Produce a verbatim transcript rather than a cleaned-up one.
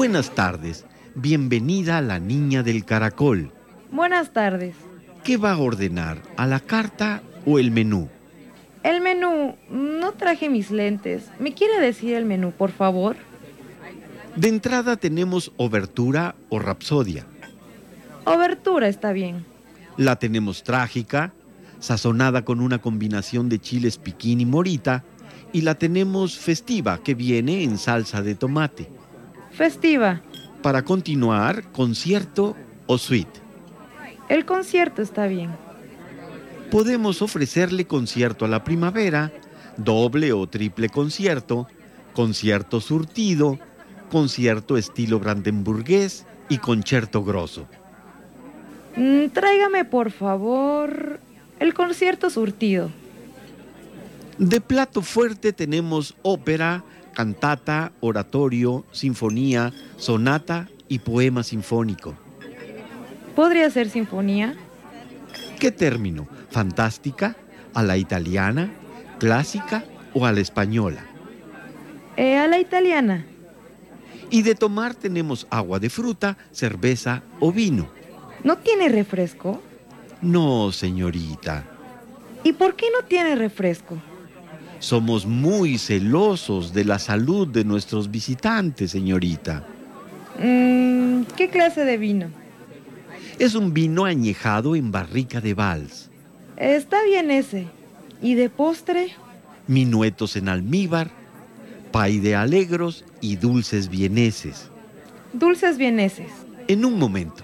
Buenas tardes. Bienvenida a la niña del caracol. Buenas tardes. ¿Qué va a ordenar? ¿A la carta o el menú? El menú. No traje mis lentes. ¿Me quiere decir el menú, por favor? De entrada tenemos obertura o rapsodia. Obertura está bien. La tenemos trágica, sazonada con una combinación de chiles piquín y morita, y la tenemos festiva, que viene en salsa de tomate. Festiva. Para continuar, concierto o suite. El concierto está bien. Podemos ofrecerle concierto a la primavera, doble o triple concierto, concierto surtido, concierto estilo brandenburgués y concierto grosso. Mm, tráigame, por favor, el concierto surtido. De plato fuerte tenemos ópera, cantata, oratorio, sinfonía, sonata y poema sinfónico. ¿Podría ser sinfonía? ¿Qué término? ¿Fantástica? ¿A la italiana? ¿Clásica o a la española? Eh, a la italiana. Y de tomar tenemos agua de fruta, cerveza o vino. ¿No tiene refresco? No, señorita. ¿Y por qué no tiene refresco? Somos muy celosos de la salud de nuestros visitantes, señorita. Mm, ¿qué clase de vino? Es un vino añejado en barrica de Vals. Está bien ese. ¿Y de postre? Minuetos en almíbar, pay de alegros y dulces vieneses. Dulces vieneses. En un momento.